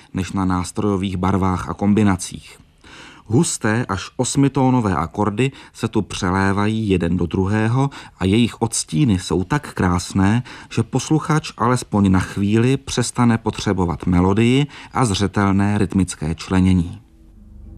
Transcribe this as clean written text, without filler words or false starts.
než na nástrojových barvách a kombinacích. Husté až 8tónové akordy se tu přelévají jeden do druhého a jejich odstíny jsou tak krásné, že posluchač alespoň na chvíli přestane potřebovat melodii a zřetelné rytmické členění.